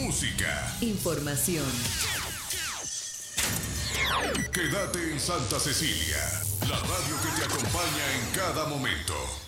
música, información. Quédate en Santa Cecilia, la radio que te acompaña en cada momento.